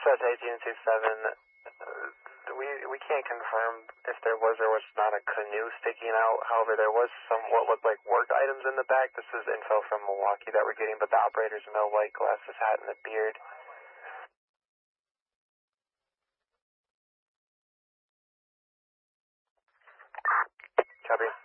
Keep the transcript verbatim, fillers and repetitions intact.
Such eighteen two seven, uh, we we can't confirm if there was or was not a canoe sticking out. However, there was some what looked like work items in the back. This is info from Milwaukee that we're getting, but the operator's no white glasses, hat, and a beard. Copy.